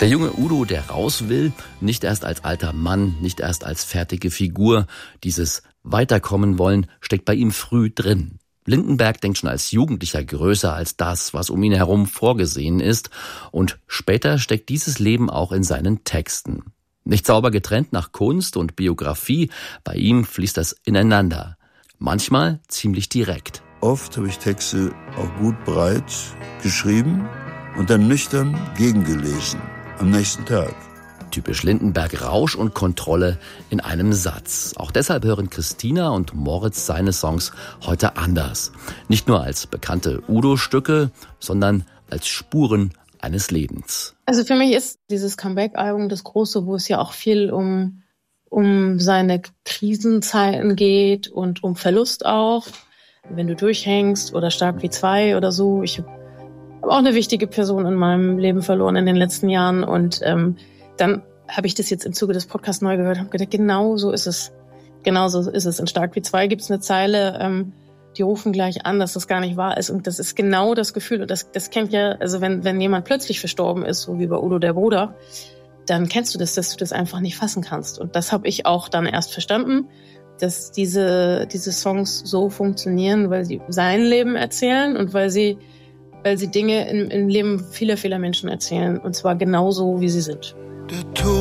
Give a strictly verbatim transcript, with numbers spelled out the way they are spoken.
Der junge Udo, der raus will, nicht erst als alter Mann, nicht erst als fertige Figur. Dieses Weiterkommen wollen steckt bei ihm früh drin. Lindenberg denkt schon als Jugendlicher größer als das, was um ihn herum vorgesehen ist. Und später steckt dieses Leben auch in seinen Texten. Nicht sauber getrennt nach Kunst und Biografie, bei ihm fließt das ineinander. Manchmal ziemlich direkt. Oft habe ich Texte auch gut breit geschrieben und dann nüchtern gegengelesen am nächsten Tag. Typisch Lindenberg, Rausch und Kontrolle in einem Satz. Auch deshalb hören Christina und Moritz seine Songs heute anders. Nicht nur als bekannte Udo-Stücke, sondern als Spuren eines Lebens. Also für mich ist dieses Comeback-Album das Große, wo es ja auch viel um, um seine Krisenzeiten geht und um Verlust auch. Wenn du durchhängst oder Stark wie zwei oder so. Ich habe auch eine wichtige Person in meinem Leben verloren in den letzten Jahren und ähm, dann habe ich das jetzt im Zuge des Podcasts neu gehört und habe gedacht, genau so ist es. Genau so ist es. In Stark wie zwei gibt es eine Zeile, ähm, die rufen gleich an, dass das gar nicht wahr ist. Und das ist genau das Gefühl. Und das, das kennt ja, also wenn, wenn jemand plötzlich verstorben ist, so wie bei Udo der Bruder, dann kennst du das, dass du das einfach nicht fassen kannst. Und das habe ich auch dann erst verstanden, dass diese, diese Songs so funktionieren, weil sie sein Leben erzählen und weil sie, weil sie Dinge im, im Leben vieler, vieler Menschen erzählen. Und zwar genauso, wie sie sind. Der Tod